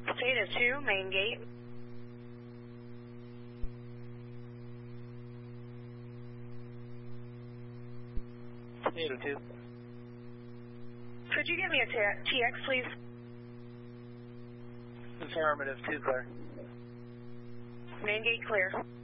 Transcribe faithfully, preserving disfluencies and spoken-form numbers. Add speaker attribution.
Speaker 1: Theta two, main gate.
Speaker 2: Theta two.
Speaker 1: Could you give me a T X, please?
Speaker 2: Affirmative, two clear.
Speaker 1: Main gate clear.